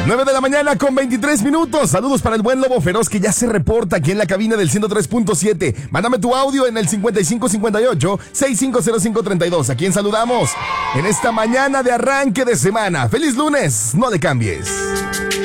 9 de la mañana con 23 minutos. Saludos para el buen Lobo Feroz que ya se reporta aquí en la cabina del 103.7. Mándame tu audio en el 5558-650532. ¿A quién saludamos? En esta mañana de arranque de semana. ¡Feliz lunes! No le cambies.